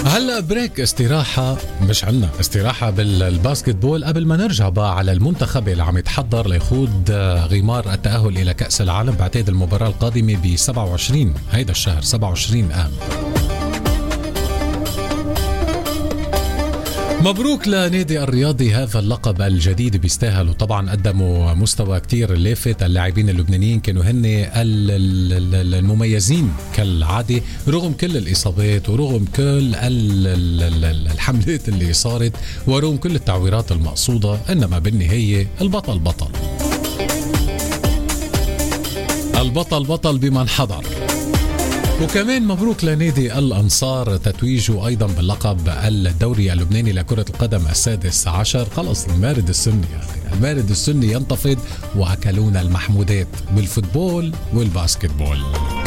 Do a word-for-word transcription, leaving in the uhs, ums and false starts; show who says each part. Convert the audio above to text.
Speaker 1: هلا بريك استراحة، مش عنا استراحة بالباسكتبول قبل ما نرجع بقى على المنتخب اللي عم يتحضر ليخوض غمار التأهل إلى كأس العالم. بعتقد المباراة القادمة ب سبعة وعشرين هيدا الشهر، سبعة وعشرين آب. مبروك لنادي الرياضي هذا اللقب الجديد، بيستاهلوا طبعا، قدموا مستوى كتير لافت. اللاعبين اللبنانيين كانوا هن المميزين كالعادة رغم كل الإصابات ورغم كل الحملات اللي صارت ورغم كل التعويرات المقصودة، إنما بالنهاية البطل بطل، البطل بطل بمن حضر. وكمان مبروك لنادي الأنصار تتويجه أيضا باللقب الدوري اللبناني لكرة القدم السادس عشر. خلص المارد السني يا أخي، المارد السني ينتفض وأكلونا المحمودات بالفوتبول والباسكتبول.